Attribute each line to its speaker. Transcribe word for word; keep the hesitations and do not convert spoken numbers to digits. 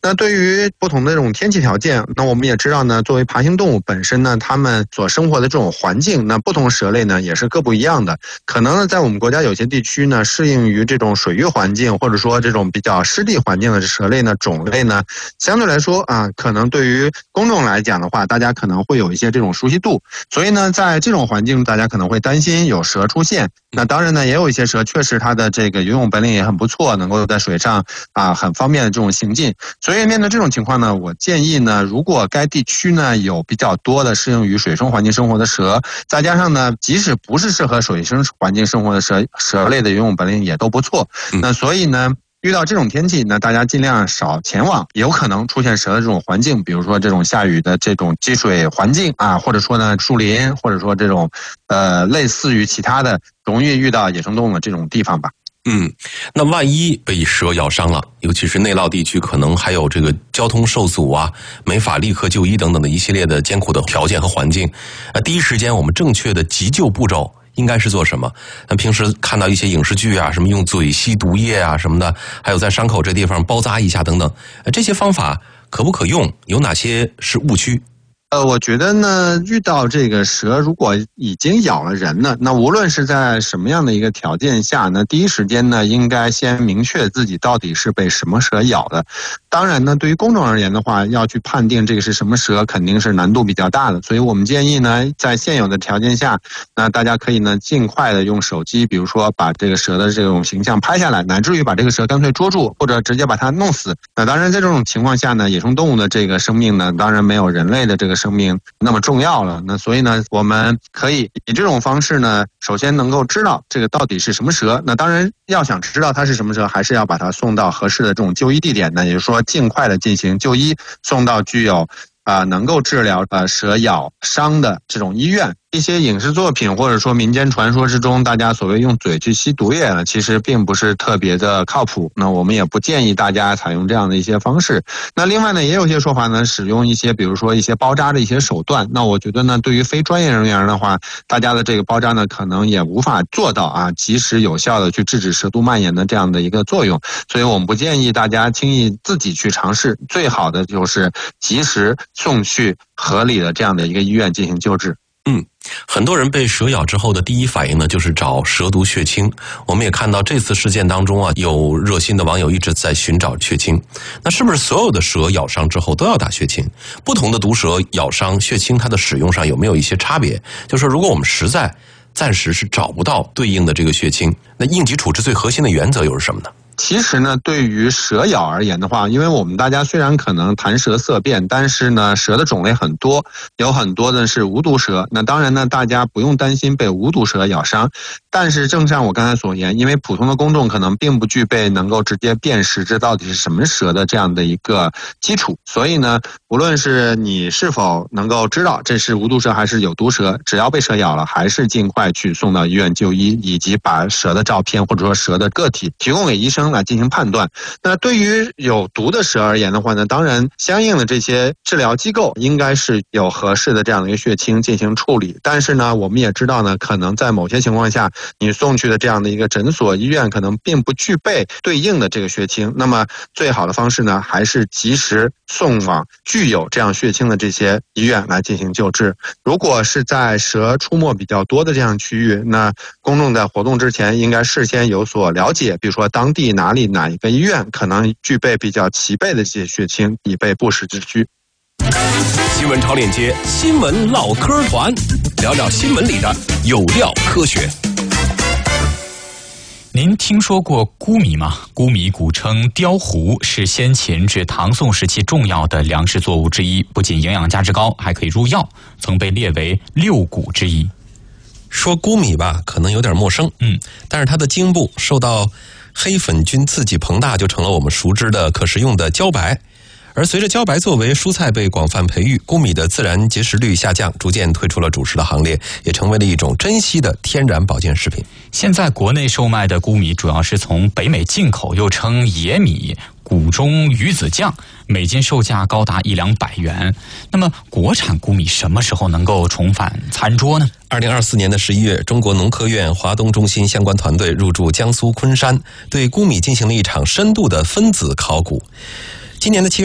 Speaker 1: 那对于不同的这种天气条件，那我们也知道呢，作为爬行动物本身呢，它们所生活的这种环境，那不同蛇类呢也是各不一样的。可能呢，在我们国家有些地区呢，适应于这种水域环境，或者说这种比较湿地环境的蛇类呢，种类呢，相对来说啊，可能对于公众来讲的话，大家可能会有一些这种熟悉度，所以呢，在这种环境，大家可能会担心有蛇出现。那当然呢，也有一些蛇确实它的这个游泳本领也很不错，能够在水上啊很方便的这种行进。所以面对这种情况呢，我建议呢，如果该地区呢有比较多的适应于水生环境生活的蛇，再加上呢，即使不是适合水生环境生活的蛇，蛇类的游泳本领也都不错。那所以呢，遇到这种天气呢，大家尽量少前往有可能出现蛇的这种环境，比如说这种下雨的这种积水环境啊，或者说呢树林，或者说这种呃类似于其他的容易遇到野生动物的这种地方吧。
Speaker 2: 嗯，那万一被蛇咬伤了，尤其是内涝地区，可能还有这个交通受阻啊，没法立刻就医等等的一系列的艰苦的条件和环境。呃，第一时间我们正确的急救步骤应该是做什么？那平时看到一些影视剧啊，什么用嘴吸毒液啊什么的，还有在伤口这地方包扎一下等等，呃，这些方法可不可用？有哪些是误区？
Speaker 1: 呃，我觉得呢，遇到这个蛇如果已经咬了人呢，那无论是在什么样的一个条件下呢，第一时间呢，应该先明确自己到底是被什么蛇咬的。当然呢，对于公众而言的话，要去判定这个是什么蛇，肯定是难度比较大的。所以我们建议呢，在现有的条件下，那大家可以呢，尽快的用手机，比如说把这个蛇的这种形象拍下来，乃至于把这个蛇干脆捉住，或者直接把它弄死。那当然，在这种情况下呢，野生动物的这个生命呢，当然没有人类的这个生命那么重要了。那所以呢，我们可以以这种方式呢，首先能够知道这个到底是什么蛇。那当然要想知道它是什么蛇，还是要把它送到合适的这种就医地点呢，也就是说尽快的进行就医，送到具有啊、呃、能够治疗呃蛇咬伤的这种医院。一些影视作品或者说民间传说之中，大家所谓用嘴去吸毒液呢，其实并不是特别的靠谱。那我们也不建议大家采用这样的一些方式。那另外呢，也有一些说法呢，使用一些比如说一些包扎的一些手段。那我觉得呢，对于非专业人员的话，大家的这个包扎呢，可能也无法做到啊及时有效的去制止蛇毒蔓延的这样的一个作用。所以我们不建议大家轻易自己去尝试，最好的就是及时送去合理的这样的一个医院进行救治。
Speaker 2: 嗯，很多人被蛇咬之后的第一反应呢，就是找蛇毒血清。我们也看到这次事件当中啊，有热心的网友一直在寻找血清。那是不是所有的蛇咬伤之后都要打血清？不同的毒蛇咬伤，血清它的使用上有没有一些差别？就是说，如果我们实在暂时是找不到对应的这个血清，那应急处置最核心的原则又是什么呢？
Speaker 1: 其实呢，对于蛇咬而言的话，因为我们大家虽然可能谈蛇色变，但是呢，蛇的种类很多，有很多的是无毒蛇。那当然呢，大家不用担心被无毒蛇咬伤。但是正像我刚才所言，因为普通的公众可能并不具备能够直接辨识这到底是什么蛇的这样的一个基础，所以呢，无论是你是否能够知道这是无毒蛇还是有毒蛇，只要被蛇咬了，还是尽快去送到医院就医，以及把蛇的照片或者说蛇的个体提供给医生来进行判断。那对于有毒的蛇而言的话呢，当然相应的这些治疗机构应该是有合适的这样的一个血清进行处理。但是呢，我们也知道呢，可能在某些情况下，你送去的这样的一个诊所、医院可能并不具备对应的这个血清。那么最好的方式呢，还是及时送往具有这样血清的这些医院来进行救治。如果是在蛇出没比较多的这样区域，那公众在活动之前应该事先有所了解，比如说当地哪里哪一个医院可能具备比较齐备的这些血清，以备不时之需。
Speaker 3: 新闻超链接，新闻唠嗑团，聊聊新闻里的有料科学。
Speaker 4: 您听说过菇米吗？菇米古称雕糊，是先秦至唐宋时期重要的粮食作物之一，不仅营养价值高，还可以入药，曾被列为六谷之一。
Speaker 2: 说菇米吧，可能有点陌生，嗯，但是它的茎部受到黑粉菌刺激膨大，就成了我们熟知的可食用的茭白。而随着茭白作为蔬菜被广泛培育，菇米的自然结实率下降，逐渐退出了主食的行列，也成为了一种珍稀的天然保健食品。
Speaker 4: 现在国内售卖的菇米主要是从北美进口，又称野米、谷中鱼子酱，每斤售价高达一两百元。那么国产菇米什么时候能够重返餐桌呢？
Speaker 2: 二零二四年的十一月，中国农科院华东中心相关团队入驻江苏昆山，对菇米进行了一场深度的分子考古。今年的七月